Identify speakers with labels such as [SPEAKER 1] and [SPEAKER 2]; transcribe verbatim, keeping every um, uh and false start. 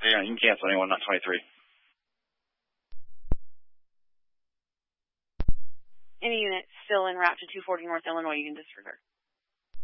[SPEAKER 1] Yeah, you can cancel anyone, not twenty-three.
[SPEAKER 2] Any unit still en route to two forty North Illinois, you can disregard.